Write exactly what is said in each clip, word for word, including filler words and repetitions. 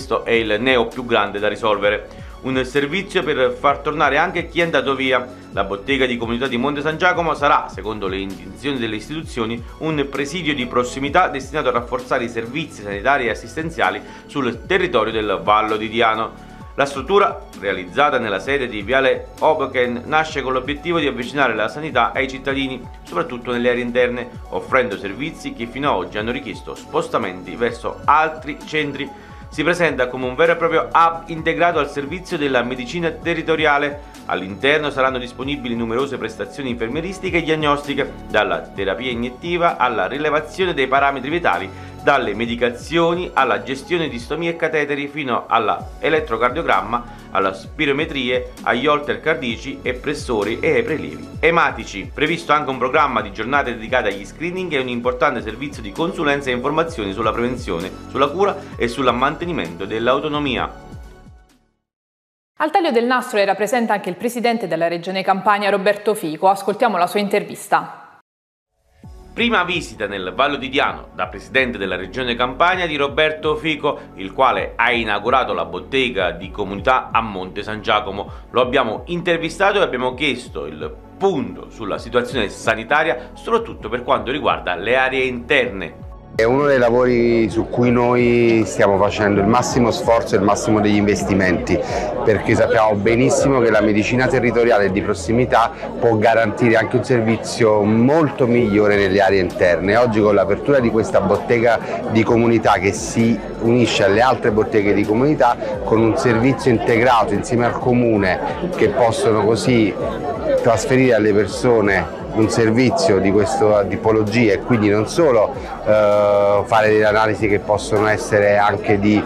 questo è il neo più grande da risolvere. Un servizio per far tornare anche chi è andato via. La bottega di comunità di Monte San Giacomo sarà, secondo le intenzioni delle istituzioni, un presidio di prossimità destinato a rafforzare i servizi sanitari e assistenziali sul territorio del Vallo di Diano. La struttura, realizzata nella sede di Viale Hoboken, nasce con l'obiettivo di avvicinare la sanità ai cittadini, soprattutto nelle aree interne, offrendo servizi che fino ad oggi hanno richiesto spostamenti verso altri centri. Si presenta come un vero e proprio hub integrato al servizio della medicina territoriale. All'interno saranno disponibili numerose prestazioni infermieristiche e diagnostiche, dalla terapia iniettiva alla rilevazione dei parametri vitali, dalle medicazioni alla gestione di stomie e cateteri fino all'elettrocardiogramma, alla spirometrie, agli holter cardiaci e pressori e ai prelievi ematici. Previsto anche un programma di giornate dedicate agli screening e un importante servizio di consulenza e informazioni sulla prevenzione, sulla cura e sul mantenimento dell'autonomia. Al taglio del nastro era presente anche il presidente della Regione Campania, Roberto Fico. Ascoltiamo la sua intervista. Prima visita nel Vallo di Diano da presidente della Regione Campania di Roberto Fico, il quale ha inaugurato la bottega di comunità a Monte San Giacomo. Lo abbiamo intervistato e abbiamo chiesto il punto sulla situazione sanitaria, soprattutto per quanto riguarda le aree interne. È uno dei lavori su cui noi stiamo facendo il massimo sforzo e il massimo degli investimenti, perché sappiamo benissimo che la medicina territoriale e di prossimità può garantire anche un servizio molto migliore nelle aree interne. Oggi, con l'apertura di questa bottega di comunità che si unisce alle altre botteghe di comunità con un servizio integrato insieme al comune, che possono così trasferire alle persone un servizio di questa tipologia e quindi non solo eh, fare delle analisi che possono essere anche di,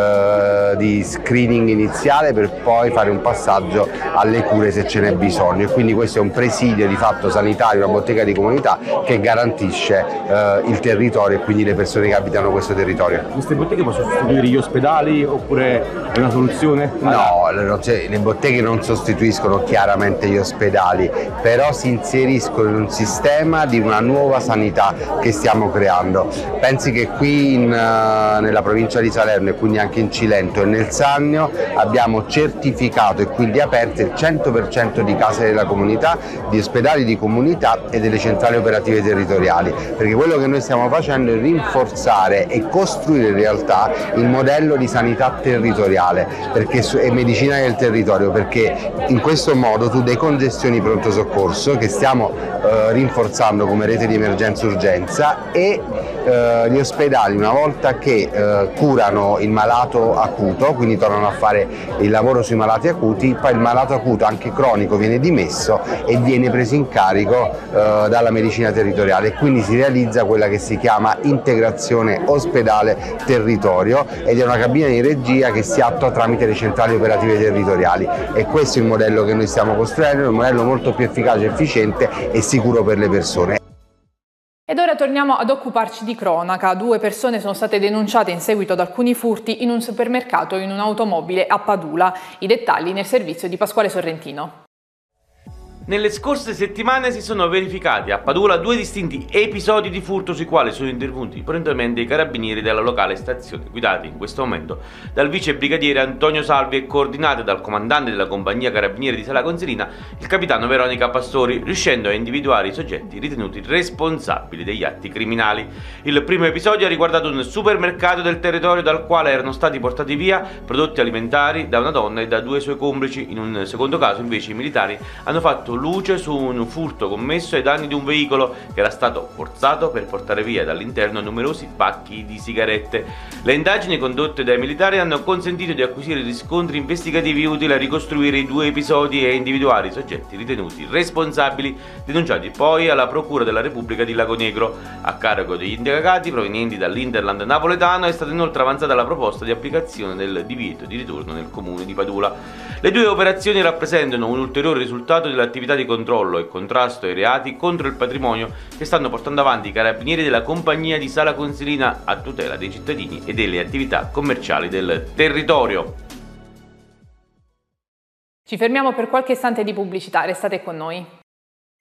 eh, di screening iniziale per poi fare un passaggio alle cure se ce n'è bisogno, e quindi questo è un presidio di fatto sanitario, una bottega di comunità che garantisce eh, il territorio e quindi le persone che abitano questo territorio. Queste botteghe possono sostituire gli ospedali oppure è una soluzione? No, le botteghe non sostituiscono chiaramente gli ospedali, però si inseriscono in un sistema di una nuova sanità che stiamo creando. Pensi che qui in, uh, nella provincia di Salerno e quindi anche in Cilento e nel Sannio abbiamo certificato e quindi aperto il cento per cento di case della comunità, di ospedali di comunità e delle centrali operative territoriali, perché quello che noi stiamo facendo è rinforzare e costruire in realtà il modello di sanità territoriale perché, e medicina del territorio, perché in questo modo tu decongestioni pronto soccorso che stiamo Eh, rinforzando come rete di emergenza-urgenza e eh, gli ospedali, una volta che eh, curano il malato acuto, quindi tornano a fare il lavoro sui malati acuti, poi il malato acuto anche cronico viene dimesso e viene preso in carico eh, dalla medicina territoriale, e quindi si realizza quella che si chiama integrazione ospedale-territorio ed è una cabina di regia che si attua tramite le centrali operative territoriali, e questo è il modello che noi stiamo costruendo, è un modello molto più efficace, efficiente e sicuro per le persone. Ed ora torniamo ad occuparci di cronaca. Due persone sono state denunciate in seguito ad alcuni furti in un supermercato e in un'automobile a Padula. I dettagli nel servizio di Pasquale Sorrentino. Nelle scorse settimane si sono verificati a Padula due distinti episodi di furto sui quali sono intervenuti prontamente i carabinieri della locale stazione, guidati in questo momento dal vice brigadiere Antonio Salvi e coordinati dal comandante della compagnia carabinieri di Sala Consilina, il capitano Veronica Pastori, riuscendo a individuare i soggetti ritenuti responsabili degli atti criminali. Il primo episodio ha riguardato un supermercato del territorio dal quale erano stati portati via prodotti alimentari da una donna e da due suoi complici. In un secondo caso invece i militari hanno fatto luce su un furto commesso ai danni di un veicolo che era stato forzato per portare via dall'interno numerosi pacchi di sigarette. Le indagini condotte dai militari hanno consentito di acquisire riscontri investigativi utili a ricostruire i due episodi e individuare i soggetti ritenuti responsabili, denunciati poi alla Procura della Repubblica di Lagonegro. A carico degli indagati provenienti dall'Interland napoletano è stata inoltre avanzata la proposta di applicazione del divieto di ritorno nel comune di Padula. Le due operazioni rappresentano un ulteriore risultato dell'attività di controllo e contrasto ai reati contro il patrimonio che stanno portando avanti i carabinieri della compagnia di Sala Consilina a tutela dei cittadini e delle attività commerciali del territorio. Ci fermiamo per qualche istante di pubblicità, restate con noi.